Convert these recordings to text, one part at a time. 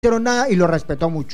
hicieron nada y lo respetó mucho.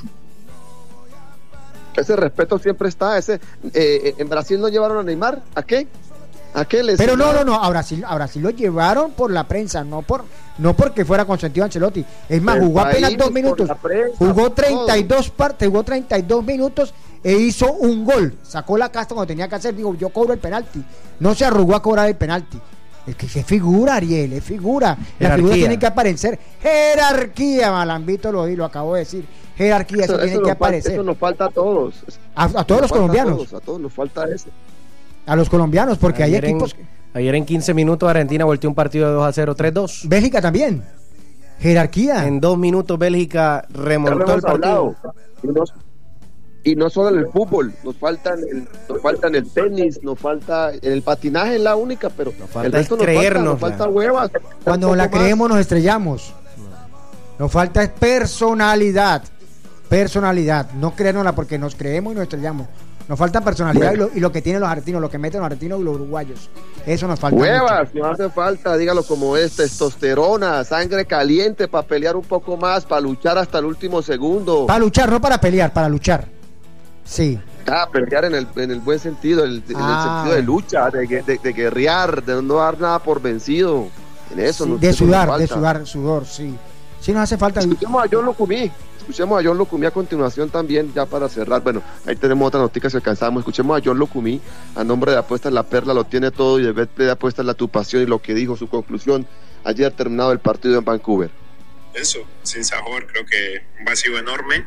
Ese respeto siempre está. En Brasil no llevaron a Neymar. ¿A qué? Pero no, ahora sí lo llevaron por la prensa, no porque fuera consentido Ancelotti. Es más, jugó apenas 2 minutos, jugó 32 minutos e hizo un gol, sacó la casta cuando tenía que hacer, digo, yo cobro el penalti, no se arrugó a cobrar el penalti. Es que es figura, Ariel, es figura. La figura tiene que aparecer. Jerarquía, Malambito lo acabo de decir. Jerarquía, eso tiene que aparecer. Eso nos falta a todos. A todos los colombianos. A todos nos falta eso. A los colombianos, porque hay equipos. Ayer en 15 minutos Argentina volteó un partido de 2-0, 3-2. Bélgica también. Jerarquía. En 2 minutos Bélgica remontó el partido. Y no solo en el fútbol, nos falta el tenis, nos falta el patinaje, es la única, pero el resto nos falta huevas. Cuando la creemos nos estrellamos. Nos falta es personalidad, no creérnosla porque nos creemos y nos estrellamos. Nos falta personalidad y lo que tienen los argentinos, lo que meten los argentinos y los uruguayos. Eso nos falta. Huevas, no hace falta, dígalo como es, testosterona, sangre caliente para pelear un poco más, para luchar hasta el último segundo. Para luchar, no para pelear, para luchar. Sí. Pelear en el buen sentido, en el sentido de lucha, de guerrear, de no dar nada por vencido. En eso sí, no, de sudor, sí. Sí nos hace falta. Escuchemos a John Locumí a continuación también, ya para cerrar. Bueno, ahí tenemos otra noticia que alcanzamos. Escuchemos a John Locumí, a nombre de Apuestas La Perla, lo tiene todo, y de Bet de Apuestas La Tu Pasión, y lo que dijo, su conclusión ayer terminado el partido en Vancouver. Eso, sin sabor, creo que un vacío enorme.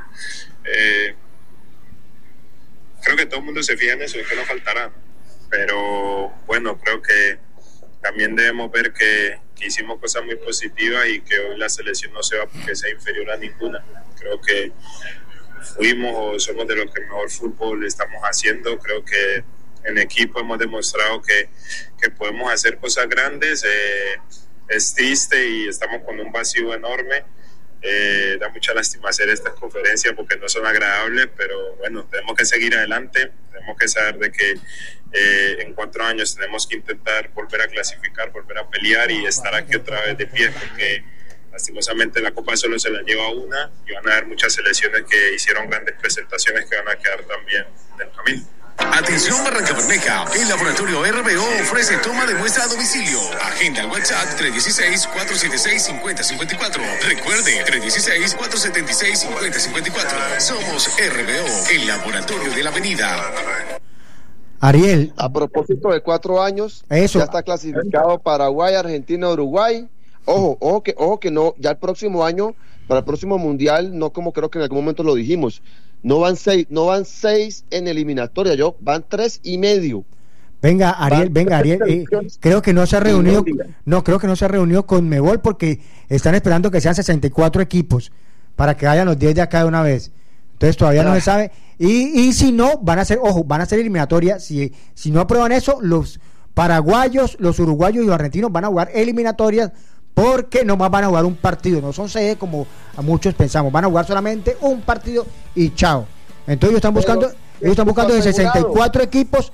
Creo que todo el mundo se fija en eso, es que no faltará. Pero bueno, creo que también debemos ver que hicimos cosas muy positivas y que hoy la selección no se va porque sea inferior a ninguna. Creo que fuimos o somos de los que mejor fútbol estamos haciendo. Creo que en equipo hemos demostrado que podemos hacer cosas grandes. Es triste y estamos con un vacío enorme. Da mucha lástima hacer estas conferencias porque no son agradables, pero bueno, tenemos que seguir adelante, tenemos que saber de que en 4 años tenemos que intentar volver a clasificar, volver a pelear y estar aquí otra vez de pie, porque lastimosamente la Copa solo se la lleva una y van a haber muchas selecciones que hicieron grandes presentaciones que van a quedar también en el camino. Atención Barrancabermeja, el laboratorio RBO ofrece toma de muestra a domicilio. Agenda al WhatsApp 316-476-5054. Recuerde, 316-476-5054. Somos RBO, el laboratorio de la avenida. Ariel, a propósito de 4 años, eso. Ya está clasificado Paraguay, Argentina, Uruguay. Ojo que no, ya el próximo año, para el próximo mundial, no como creo que en algún momento lo dijimos, no van 6 en eliminatoria, van 3,5. Venga, Ariel, creo que no se ha reunido, con Mebol porque están esperando que sean 64 equipos para que vayan los 10 de acá de una vez. Entonces todavía no se sabe. Y si no, van a ser eliminatorias. Si no aprueban eso, los paraguayos, los uruguayos y los argentinos van a jugar eliminatorias porque nomás van a jugar un partido, no son 6 como a muchos pensamos, van a jugar solamente un partido y chao. Entonces ellos están buscando de 64 equipos,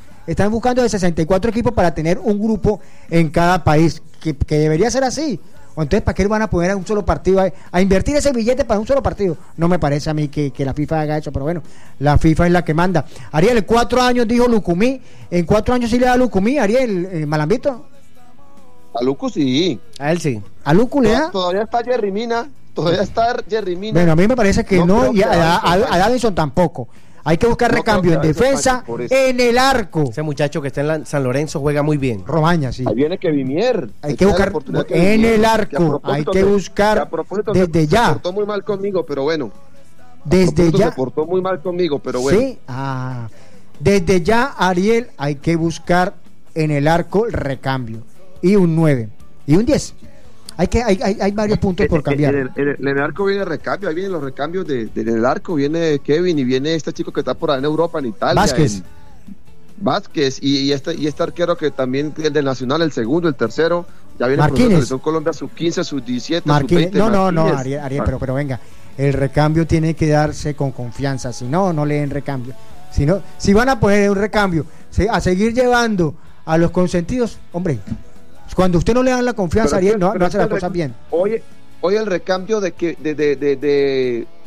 para tener un grupo en cada país, que debería ser así. O entonces, ¿para qué van a poner a un solo partido a invertir ese billete para un solo partido? No me parece a mí que la FIFA haga eso, pero bueno, la FIFA es la que manda. Ariel, 4 años dijo Lucumí, en 4 años sí le da Lucumí, Ariel, Malambito. A Lucu sí. A él sí. ¿A Lucu le da? Todavía está Jerry Mina. Bueno, a mí me parece que no y a Davinson tampoco. Hay que buscar recambio en defensa, en el arco. Ese muchacho que está en San Lorenzo juega muy bien. Romaña, sí. Ahí viene Kevinier. Hay que buscar en el arco. Hay que buscar desde ya. Se portó muy mal conmigo, pero bueno. Desde ya. Se portó muy mal conmigo, pero bueno. Sí. Desde ya, Ariel, hay que buscar en el arco el recambio. Y un 9. Y un 10. Hay varios puntos por cambiar. En el arco viene recambio, ahí vienen los recambios en el arco, viene Kevin y viene este chico que está por ahí en Europa, en Italia. Vázquez y este arquero que también el del Nacional, el segundo, el tercero, ya viene por la selección Colombia sub-15, sub-17, sub-20. No, Ariel, pero venga, el recambio tiene que darse con confianza, si no le den recambio. Si van a poner un recambio, a seguir llevando a los consentidos, hombre. Cuando usted no le dan la confianza, Ariel, no hace las cosas bien. hoy el recambio de